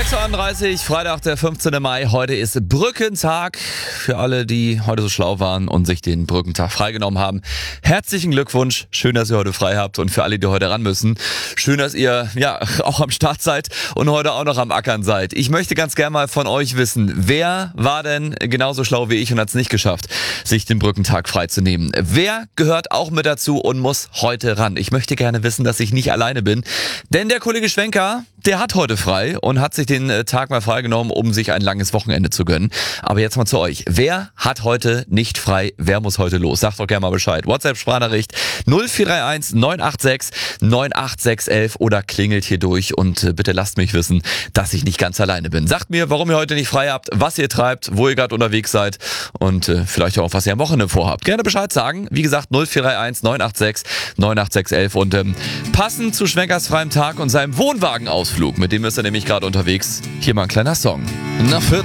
6:31 Uhr, Freitag, der 15. Mai. Heute ist Brückentag. Für alle, die heute so schlau waren und sich den Brückentag freigenommen haben. Herzlichen Glückwunsch. Schön, dass ihr heute frei habt. Und für alle, die heute ran müssen, schön, dass ihr auch am Start seid und heute auch noch am Ackern seid. Ich möchte ganz gerne mal von euch wissen, wer war denn genauso schlau wie ich und hat es nicht geschafft, sich den Brückentag freizunehmen? Wer gehört auch mit dazu und muss heute ran? Ich möchte gerne wissen, dass ich nicht alleine bin. Denn der Kollege Schwenker, der hat heute frei und hat sich den Tag mal freigenommen, um sich ein langes Wochenende zu gönnen. Aber jetzt mal zu euch. Wer hat heute nicht frei? Wer muss heute los? Sagt doch gerne mal Bescheid. WhatsApp-Sprachnachricht 0431 986 98611 oder klingelt hier durch und bitte lasst mich wissen, dass ich nicht ganz alleine bin. Sagt mir, warum ihr heute nicht frei habt, was ihr treibt, wo ihr gerade unterwegs seid und vielleicht auch, was ihr am Wochenende vorhabt. Gerne Bescheid sagen. Wie gesagt, 0431 986 98611 und passend zu Schwenkers freiem Tag und seinem Wohnwagenausflug, mit dem ist er nämlich gerade unterwegs. Hier mal ein kleiner Song. Nach